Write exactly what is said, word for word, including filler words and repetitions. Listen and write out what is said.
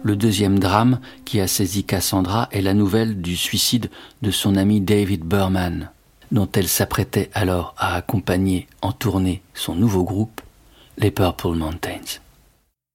Le deuxième drame qui a saisi Cassandra est la nouvelle du suicide de son ami David Berman, dont elle s'apprêtait alors à accompagner en tournée son nouveau groupe, les Purple Mountains.